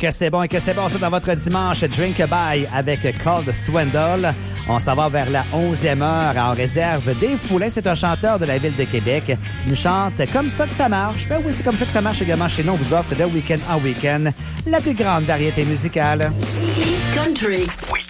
que c'est bon et que c'est bon ça dans votre dimanche Drink By avec Cold Swindle. On s'en va vers la 11e heure en réserve. Dave Poulin, c'est un chanteur de la ville de Québec qui nous chante Comme ça que ça marche. Ben oui, c'est comme ça que ça marche également chez nous. On vous offre de week-end en week-end la plus grande variété musicale. Country.